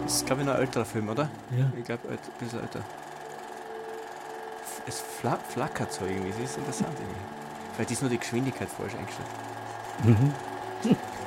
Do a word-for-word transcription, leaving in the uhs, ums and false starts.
Das ist, glaube ich, noch ein älterer Film, oder? Ja. Ich glaube, ein bisschen älter. F- Es fla flackert so irgendwie, das ist interessant irgendwie. Vielleicht ist nur die Geschwindigkeit falsch eingestellt. Mhm.